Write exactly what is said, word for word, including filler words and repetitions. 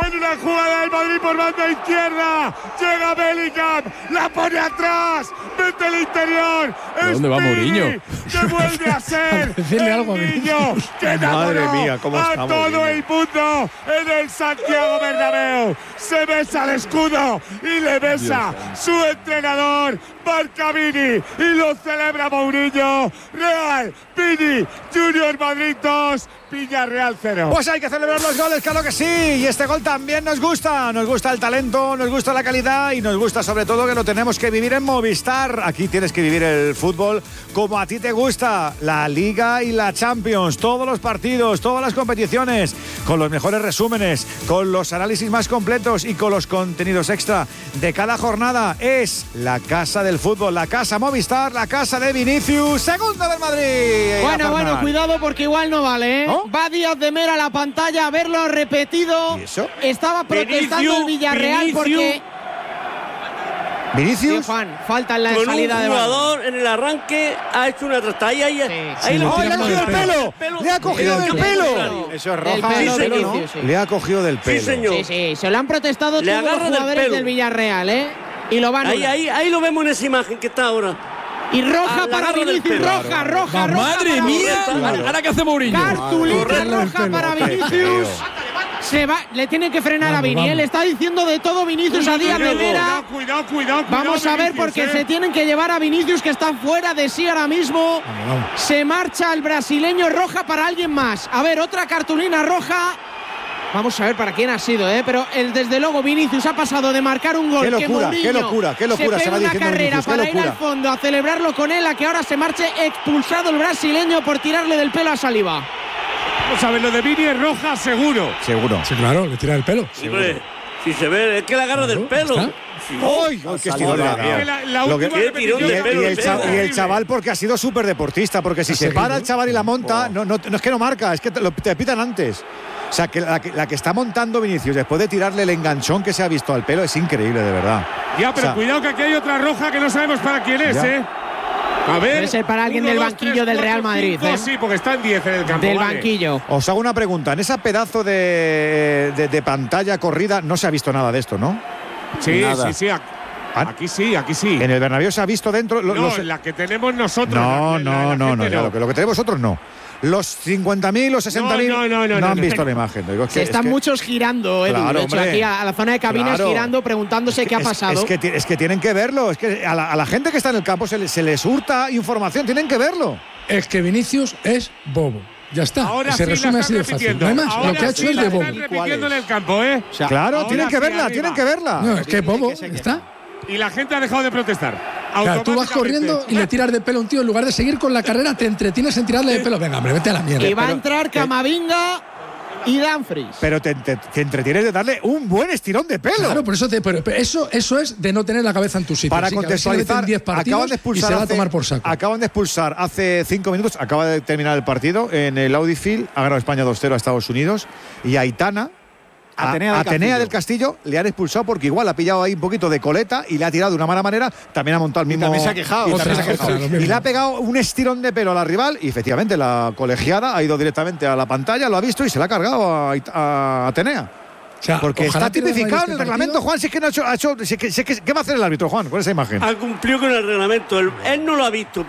en una jugada del Madrid por banda izquierda. Llega Bellingham, la pone atrás, mete el interior. ¿Dónde va Mourinho? Que vuelve a ser el algo a niño que enamoró Madre mía, cómo a está todo Mourinho. el mundo en el Santiago Bernabéu. Se besa el escudo y le besa su entrenador, Marca Vini, y lo celebra Mourinho. Real, Vini, Junior Madrid dos, Villarreal cero. Pues hay que celebrar los goles, claro que sí. Y este gol también nos gusta. Nos gusta el talento, nos gusta la calidad y nos gusta sobre todo que lo tenemos que vivir en Movistar. Aquí tienes que vivir el fútbol como a ti te gusta. La Liga y la Champions. Todos los partidos, todas las competiciones. Con los mejores resúmenes, con los análisis más completos y con los contenidos extra de cada jornada. Es la casa del fútbol, la casa Movistar, la casa de Vinicius. Segunda del Madrid. Bueno, bueno, cuidado porque igual no vale, ¿eh? ¿No? Va Díaz de Mera a la pantalla a verlo repetido. ¿Y eso? Estaba protestando Vinicius, el Villarreal Vinicius. porque… Vinicius. Sí, Juan, falta en la Con salida un de jugador en el arranque ha hecho una trasta. Ahí, ahí, ahí sí, lo ¡Oh, le ha tira cogido con el pelo! ¡Le ha cogido Sí, del sí, pelo! sí. Eso es Del roja. pelo, Sí, del señor. Vinicius, sí. Le ha cogido del pelo. Sí, señor. Sí, sí, se lo han protestado Le todos los agarra del jugadores pelo. del Villarreal, ¿eh? Y lo van a Ahí, ahí, ahí lo vemos en esa imagen que está ahora. Y roja a la para garra del Vinicius, pelo. roja, Va, roja, roja. ¡Madre para mía! Vinicius. ¿Ahora qué hace Mourinho? Cartulina Correcto. roja para Vinicius. Se va, le tiene que frenar a Vamos, Vini. vamos. Él le está diciendo de todo Vinicius a Díaz de Mera. Cuidado, cuidado, cuidado. Vamos a ver Vinicius, porque eh. se tienen que llevar a Vinicius, que está fuera de sí ahora mismo. Se marcha el brasileño, roja para alguien más. A ver, otra cartulina roja. Vamos a ver para quién ha sido, ¿eh? Pero el, desde luego Vinicius ha pasado de marcar un gol Qué que locura, Mourinho qué locura, qué locura, se se va pega una diciendo carrera Vinicius, qué para ir locura. al fondo a celebrarlo con él, a que ahora se marche expulsado el brasileño por tirarle del pelo a Saliba. Vamos a ver, lo de Vini es roja seguro. Seguro. Sí, claro, le tira el pelo. Hombre, si se ve, es que la agarra del pelo. ¿Está? ¡Ay! ¡Qué estirón le ha dado! Que la, la Lo que- última Qué tirón Y de el, pelo, y el el cha- pelo. y el chaval porque ha sido súper deportista, porque si se para el chaval y la monta, no, no, no es que no marca, es que te, lo, te pitan antes. O sea, que la, que la que está montando Vinicius después de tirarle el enganchón que se ha visto al pelo es increíble, de verdad. Ya, pero O sea, cuidado que aquí hay otra roja que no sabemos para quién es, Ya. ¿eh? A ver. Debe ser para alguien uno, del dos, banquillo tres, del cuatro, Real Madrid, cinco, ¿eh? Sí, porque está en diez en el campo. Del vale. banquillo. Os hago una pregunta. En esa pedazo de, de, de pantalla corrida no se ha visto nada de esto, ¿no? Sí, Nada. sí, sí. Aquí, Ah. aquí sí, aquí sí. En el Bernabéu se ha visto dentro. lo- no, los- en la que tenemos nosotros. no, la- la- no, la no, no, gente ya, lo, que, lo que tenemos vosotros no. Los cincuenta mil, los sesenta mil No, no, no, no, han no, no. visto la imagen. Digo, es que- Se es están que- muchos girando, Edu. Claro, de hecho, hombre. aquí a, a la zona de cabinas Claro. girando, preguntándose qué ha es- pasado. Es que, ti- es que tienen que verlo. Es que a la, a la gente que está en el campo se les, se les hurta información. Tienen que verlo. Es que Vinicius es bobo. Ya está. Ahora Se sí resume la así de están fácil. repitiendo. No hay más. Ahora Lo que ha sí hecho es la de bobo. están repitiendo en el campo, ¿eh? Claro, ahora tienen que sí, verla, arriba. tienen que verla. No, es que es bobo. Ya está. Y la gente ha dejado de protestar. Claro, tú vas Automáticamente. corriendo y le tiras de pelo a un tío. En lugar de seguir con la carrera, te entretienes en tirarle de pelo. Venga, hombre, vete a la mierda. Y va a pero- entrar Camavinga y Dumfries. Pero te, te- te entretienes de darle un buen estirón de pelo. Claro, por eso, te, pero pero eso, eso es de no tener la cabeza en tu sitio. Para Así que a ver si le contextualizar, meten diez partidos acaban de y expulsar se va a hace- tomar por saco. Acaban de expulsar hace cinco minutos, acaba de terminar el partido en el Audi Field, ha ganado España dos cero a Estados Unidos y a Aitana, a- Atenea del Atenea Castillo. del Castillo, le han expulsado porque igual ha pillado ahí un poquito de coleta y le ha tirado de una mala manera, también ha montado el mismo. también se ha quejado. y también Otra, se ha quejado. otra, lo mismo. Y le ha pegado un estirón de pelo a la rival y efectivamente la colegiada ha ido directamente a la pantalla, lo ha visto y se la ha cargado a, Ait- a Atenea. O sea, Porque ojalá está tire de tipificado en este el partido. reglamento, Juan, si es que no ha hecho, ha hecho- si es que- si es que- ¿qué va a hacer el árbitro, Juan, con esa imagen? Ha cumplido con el reglamento. Él, él no lo ha visto,